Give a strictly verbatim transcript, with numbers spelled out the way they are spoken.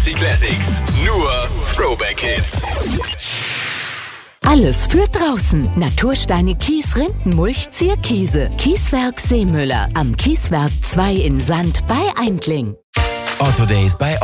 Legacy Classics. Nur Throwback Hits. Alles für draußen. Natursteine, Kies, Rindenmulch, Zierkiese. Kieswerk Seemüller. Am Kieswerk zwei in Sand bei Eindling. Autodays bei